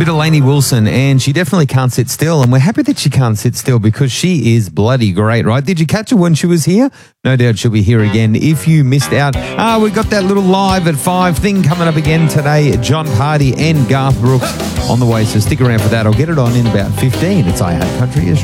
bit of Lainey Wilson, and she definitely can't sit still. And we're happy that she can't sit still because she is bloody great, right? Did you catch her when she was here? No doubt she'll be here again if you missed out. We got that little live at 5 thing coming up again today. John Party and Garth Brooks on the way, so stick around for that. I'll get it on in about 15. It's iHeart Country.